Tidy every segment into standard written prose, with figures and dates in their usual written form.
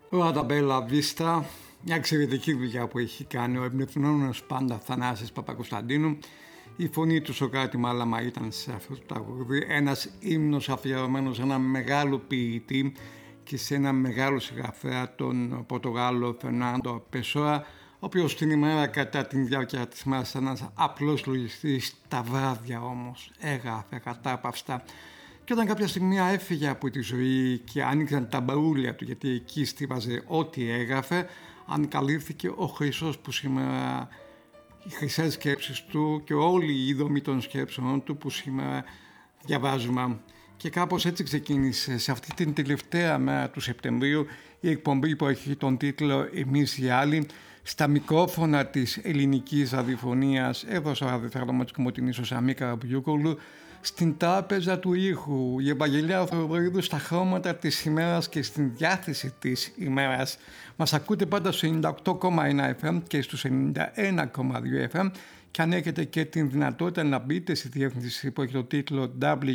Ο τα Μπέλα Βίστα, μια εξαιρετική δουλειά που έχει κάνει ο εμπνευσμένος πάντα Θανάσης Παπακοσταντίνου. Η φωνή του Σοκράτη Μάλαμα ήταν σε αυτό το τραγούδι ένας ύμνος αφιερωμένος σε ένα μεγάλο ποιητή και σε ένα μεγάλο συγγραφέα, τον Πορτογάλο Φερνάντο Πεσόα, ο οποίος την ημέρα κατά τη διάρκεια της μάχης ένας απλός λογιστής, τα βράδια όμως έγραφε ακατάπαυστα. Και όταν κάποια στιγμή έφυγε από τη ζωή και άνοιξαν τα μπαούλια του, γιατί εκεί στίβαζε ό,τι έγραφε, ανακαλύφθηκε ο χρυσός που σήμερα, οι χρυσές σκέψεις του και όλη η δομή των σκέψεων του που σήμερα διαβάζουμε. Και κάπως έτσι ξεκίνησε σε αυτή την τελευταία μέρα του Σεπτεμβρίου η εκπομπή που έχει τον τίτλο «Εμείς οι άλλοι», στα μικρόφωνα της ελληνικής ραδιοφωνίας, εδώ στο ραδιοφέρμα της Κομωτινής ο Σαμί Καραμπιούκολου, στην τράπεζα του ήχου, η Ευαγγελία Θεοδωρίδου στα χρώματα της ημέρας και στην διάθεση της ημέρας. Μας ακούτε πάντα στο 98,1 FM και στους 91,2 FM και αν έχετε και την δυνατότητα να μπείτε στη διεύθυνση που έχει το τίτλο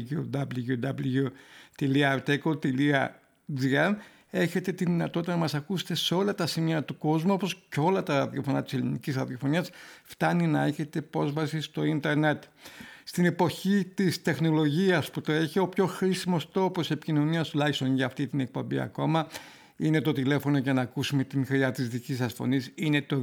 www.arteco.gr, έχετε τη δυνατότητα να μας ακούσετε σε όλα τα σημεία του κόσμου, όπως και όλα τα ραδιοφωνά της ελληνικής ραδιοφωνίας φτάνει να έχετε πρόσβαση στο ίντερνετ. Στην εποχή της τεχνολογίας που το έχει, ο πιο χρήσιμος τρόπος επικοινωνίας, τουλάχιστον για αυτή την εκπομπή ακόμα, είναι το τηλέφωνο για να ακούσουμε την χρειά της δικής σας φωνής. Είναι το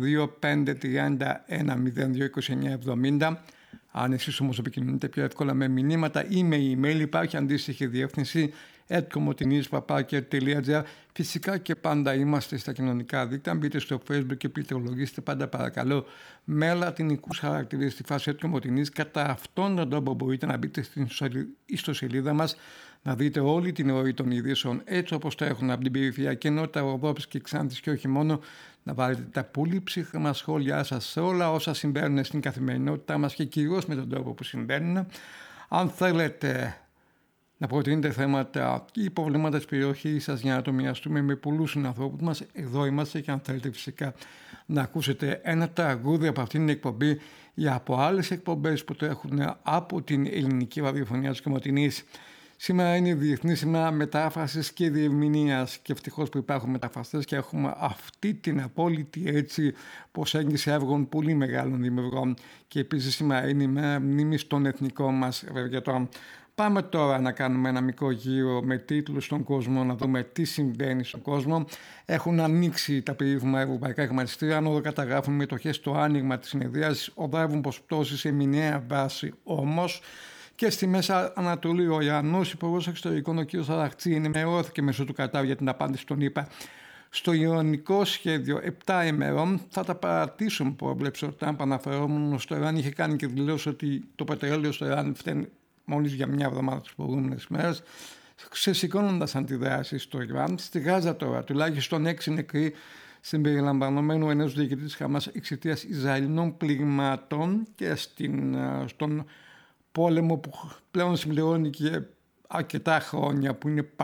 2531-022970. Αν εσείς όμως επικοινωνείτε πιο εύκολα με μηνύματα ή με email, υπάρχει αντίστοιχη διεύθυνση @komotinis.gr. Φυσικά και πάντα είμαστε στα κοινωνικά δίκτυα. Μπείτε στο Facebook και πληκτρολογήστε πάντα παρακαλώ με λατινικούς χαρακτήρες στη φάση @komotinis. Κατά αυτόν τον τρόπο μπορείτε να μπείτε στην ιστοσελίδα μας, να δείτε όλη την ροή των ειδήσεων έτσι όπως τα έχουν από την περιφερειακή ενότητα Ροδόπης και Ξάνθης και όχι μόνο, να βάλετε τα πολύ ψύχρωμα σχόλιά σας σε όλα όσα συμβαίνουν στην καθημερινότητά μας και κυρίως με τον τρόπο που συμβαίνουν. Αν θέλετε να προτείνετε θέματα ή προβλήματα της περιοχής σας για να το μοιραστούμε με πολλούς συνανθρώπους μας, εδώ είμαστε και αν θέλετε φυσικά να ακούσετε ένα τραγούδι από αυτήν την εκπομπή ή από άλλες εκπομπές που το έχουν από την ελληνική ραδιοφωνία της Κομωτινής. Σήμερα είναι η Διεθνή Ημέρα Μετάφρασης και Διερμηνίας και ευτυχώς που υπάρχουν μεταφραστές και έχουμε αυτή την απόλυτη έτσι προσέγγιση έργων πολύ μεγάλων δημιουργών και επίσης σήμερα είναι η μέρα μνήμης των εθνικών μας ευεργετών. Πάμε τώρα να κάνουμε ένα μικρό γύρο με τίτλους στον κόσμο, να δούμε τι συμβαίνει στον κόσμο. Έχουν ανοίξει τα περίφημα ευρωπαϊκά χρηματιστήρια, αν καταγράφουν μετοχές στο άνοιγμα της συνεδρίας, οδεύουν προς πτώση σε μηνιαία βάση όμως. Και στη Μέσα Ανατολή, ο Ιρανός Υπουργός Εξωτερικών, ο κ. Αραχτζή, ενημερώθηκε μέσω του Κατάρ για την απάντηση των ΗΠΑ στο ιρανικό σχέδιο 7 ημερών. Θα τα παρατήσουμε που έβλεψε ο Τραμπ αναφερόμενο στο Ιράν. Είχε κάνει και δηλώσει ότι το πετρέλαιο στο Ιράν φταίνει μόλις για μια εβδομάδα τις προηγούμενες μέρες, ξεσηκώνοντας αντιδράσεις στο Ιράν. Στη Γάζα τώρα, τουλάχιστον 6 νεκροί, συμπεριλαμβανομένου ενός διοικητή της Χαμάς εξαιτίας Ισραηλινών πληγμάτων και στον πόλεμο που πλέον συμπληρώνει και αρκετά χρόνια, που είναι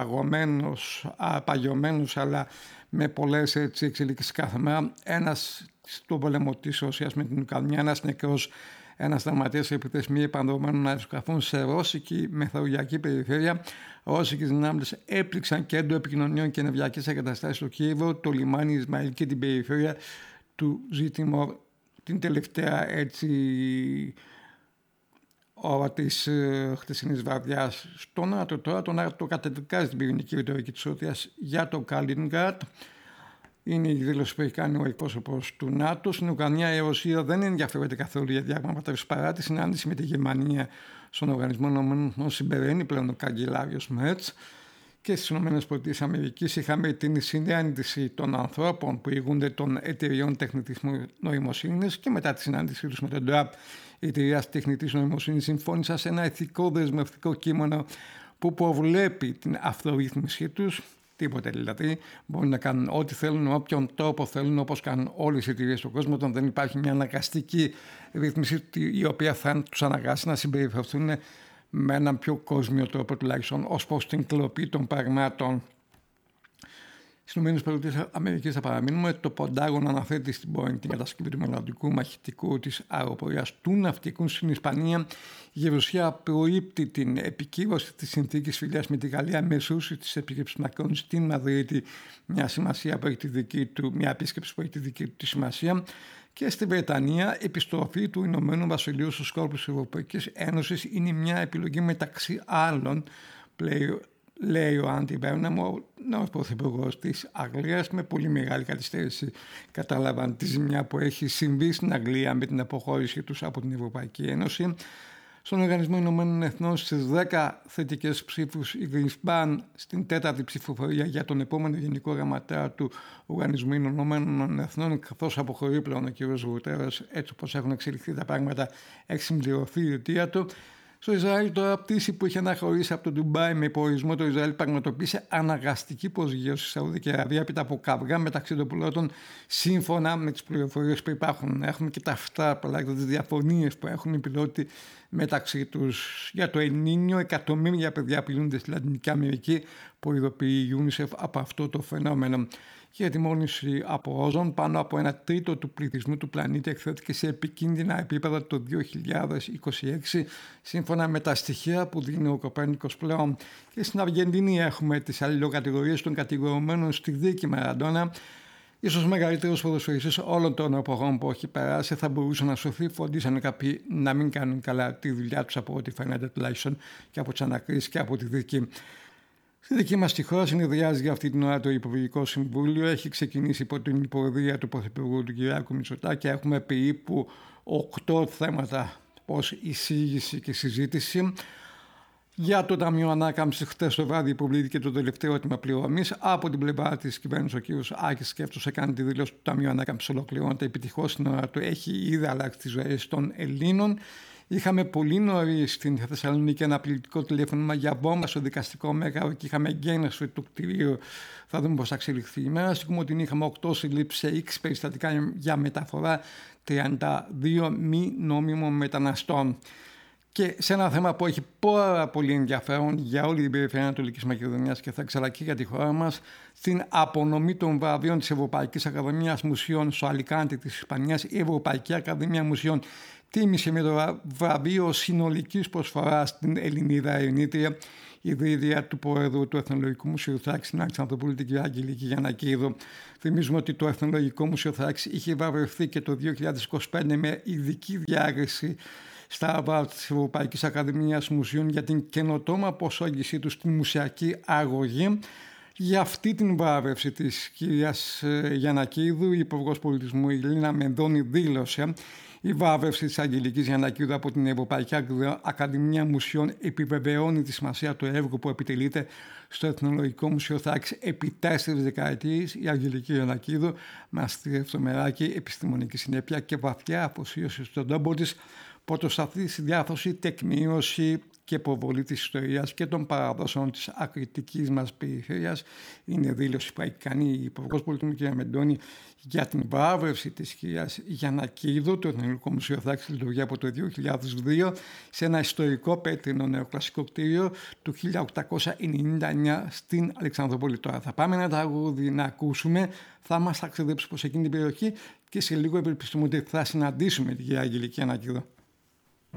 παγιωμένος αλλά με πολλές εξελίξεις κάθε μέρα. Ένας στον πόλεμο της Ρωσίας με την Ουκρανία, ένας νεκρός, ένας δραματίας επιθεσμοί επανδρομένων να αεροσκαφών σε ρώσικη μεθοριακή περιφέρεια. Ρώσικες δυνάμεις έπληξαν κέντρο επικοινωνιών και ενεργειακές εγκαταστάσεις στο Κίεβο, το λιμάνι Ισμαήλ και την περιφέρεια του Ζήτιμορ την τελευταία ώρα της χτεσινής βραδιάς. Στο ΝΑΤΟ τώρα, το ΝΑΤΟ καταδικάζει την πυρηνική ρητορική της Ρωσίας για το Καλίνιγκραντ. Είναι η δήλωση που έχει κάνει ο εκπρόσωπος του ΝΑΤΟ. Στην Ουκρανία η Ρωσία δεν ενδιαφέρεται καθόλου για διαπραγματεύσεις παρά τη συνάντηση με τη Γερμανία στον Οργανισμό Ηνωμένων συμπεραίνει πλέον ο καγκελάριος Μέρτς. Και στις ΗΠΑ είχαμε την συνάντηση των ανθρώπων που ηγούνται των εταιριών τεχνητής νοημοσύνης και μετά τη συνάντησή τους με τον Τραμπ, η εταιρεία τεχνητής νοημοσύνης συμφώνησε σε ένα ηθικό δεσμευτικό κείμενο που προβλέπει την αυτορύθμισή τους. Τίποτε δηλαδή. Μπορούν να κάνουν ό,τι θέλουν, όποιον τρόπο θέλουν, όπως κάνουν όλες οι εταιρείες του κόσμου, όταν δεν υπάρχει μια αναγκαστική ρύθμιση η οποία θα τους αναγκάσει να συμπεριφερθούν με έναν πιο κόσμιο τρόπο, τουλάχιστον ως προς την κλοπή των πραγμάτων. Στις ΗΠΑ θα παραμείνουμε. Το Ποντάγωνο αναφέρει στην Boeing την κατασκευή του μελλοντικού μαχητικού της αεροπορίας του ναυτικού στην Ισπανία. Η Γερουσία προείπτει την επικύρωση της συνθήκης φιλίας με τη Γαλλία μεσούση της επίσκεψης Μακρόν στην Μαδρίτη, μια επίσκεψη που έχει τη δική του τη σημασία. Και στη Βρετανία, επιστροφή του Ηνωμένου Βασιλείου στους κόρπους της Ευρωπαϊκής Ένωσης είναι μια επιλογή μεταξύ άλλων, λέει ο Άντι Μπέρναμ, ο νέος πρωθυπουργός της Αγγλίας, με πολύ μεγάλη καθυστέρηση. Κατάλαβαν τη ζημιά που έχει συμβεί στην Αγγλία με την αποχώρηση τους από την Ευρωπαϊκή Ένωση. Στον Οργανισμό Ηνωμένων Εθνών στις 10 θετικές ψήφους η Γκρισμπάν στην τέταρτη ψηφοφορία για τον επόμενο Γενικό Γραμματέα του Οργανισμού Ηνωμένων Εθνών, καθώς αποχωρεί πλέον ο κ. Γουτερές, έτσι όπως έχουν εξελιχθεί τα πράγματα, έχει συμπληρωθεί η αιτία του. Στο Ισραήλ, τώρα πτήση που είχε αναχωρήσει από το Ντουμπάι με υποορισμό, το Ισραήλ πραγματοποίησε αναγκαστική προσγείωση στη Σαουδική Αραβία έπειτα από καυγά μεταξύ των πιλότων, σύμφωνα με τις πληροφορίες που υπάρχουν. Έχουμε και τα αυτά, τις διαφωνίες που έχουν οι πιλότοι μεταξύ τους. Για το Ελνίνιο, εκατομμύρια παιδιά απειλούνται στη Λατινική Αμερική, που ειδοποιεί η UNICEF από αυτό το φαινόμενο. Και η μόλυνση από όζον, πάνω από 1/3 του πληθυσμού του πλανήτη εκθέθηκε σε επικίνδυνα επίπεδα το 2026, σύμφωνα με τα στοιχεία που δίνει ο Κοπέρνικος πλέον. Και στην Αργεντινή έχουμε τις αλληλοκατηγορίες των κατηγορουμένων στη δίκη Μαραντόνα. Ίσως μεγαλύτερος ποδοσφαιριστής όλων των εποχών που έχει περάσει, θα μπορούσε να σωθεί. Φροντίσανε κάποιοι να μην κάνουν καλά τη δουλειά τους, από ό,τι φαίνεται τουλάχιστον, και από τις ανακρίσεις και από τη δίκη. Στη δική μας τη χώρα συνεδριάζει για αυτή την ώρα το Υπουργικό Συμβούλιο. Έχει ξεκινήσει υπό την υποδεία του Πρωθυπουργού του Κυριάκου Μητσοτάκη. Έχουμε περίπου 8 θέματα ως εισήγηση και συζήτηση. Για το Ταμείο Ανάκαμψης, χτες το βράδυ υποβλήθηκε το τελευταίο αίτημα πληρωμής. Από την πλευρά της κυβέρνησης, ο κ. Άκης Σκέφτος έκανε τη δήλωση του Ταμείου Ανάκαμψης ολοκληρώνεται επιτυχώς στην ώρα του. Έχει ήδη αλλάξει τις ζωές των Ελλήνων. Είχαμε πολύ νωρίς στην Θεσσαλονίκη ένα απειλητικό τηλέφωνημα για βόμβα στο δικαστικό μέγαρο και είχαμε εγκαίνωση του κτηρίου. Θα δούμε πώς θα εξελιχθεί η μέρα. Στην Κομωτινή είχαμε 8 συλλήψεις σε 6 περιστατικά για μεταφορά 32 μη νόμιμων μεταναστών. Και σε ένα θέμα που έχει πάρα πολύ ενδιαφέρον για όλη την περιφέρεια Ανατολικής Μακεδονίας και θα αλλά και για τη χώρα μας, στην απονομή των βραβείων της Ευρωπαϊκής Ακαδημίας Μουσείων στο Αλικάντι της Ισπανίας, η Ευρωπαϊκή Ακαδημία Μουσείων τίμησε με το βραβείο συνολικής προσφοράς στην Ελληνίδα Ερηνίτρια, ιδρύτρια του Προέδρου του Εθνολογικού Μουσείου Θράκης, την Αλεξανδροπούλη, την κυρία Αγγελική Γιαννακίδου. Θυμίζουμε ότι το Εθνολογικό Μουσείο Θράκης είχε βραβευθεί και το 2025 με ειδική διάκριση στα αβάρ της Ευρωπαϊκής Ακαδημίας Μουσείων για την καινοτόμα προσόγγιση του στην μουσιακή αγωγή. Για αυτή την βράβευση της κυρίας Γιαννακίδου, η Υπουργός Πολιτισμού η Λίνα Μενδώνη δήλωσε: η βράβευση της Αγγελικής Γιαννακίδου από την Ευρωπαϊκή Ακαδημία Μουσείων επιβεβαιώνει τη σημασία του έργου που επιτελείται στο Εθνολογικό Μουσείο Θράκης επί 4 δεκαετίες. Η Αγγελική Γιαννακίδου μας στείλει στο μεράκι επιστημονική συνέπεια και βαθιά αφοσίωση στον τόπο της, πρωτοσταθεί στη διάθεση, τεκμήωση και προβολή της ιστορίας και των παραδόσεων της ακριτικής μας περιφέρειας. Είναι δήλωση που έχει κάνει η Υπουργός Πολιτισμού κ. Μεντώνη για την βράβευση της κυρίας Γιαννακίδου. Το Εθνολογικό Μουσείο Θράκης λειτουργεί από το 2002 σε ένα ιστορικό πέτρινο νεοκλασικό κτίριο του 1899 στην Αλεξανδροπόλη. Τώρα θα πάμε ένα τραγούδι να ακούσουμε, θα μας ταξιδέψει προς εκείνη την περιοχή και σε λίγο ευελπιστούμε ότι θα συναντήσουμε την κυρία Αγγελική Γιαννακίδου.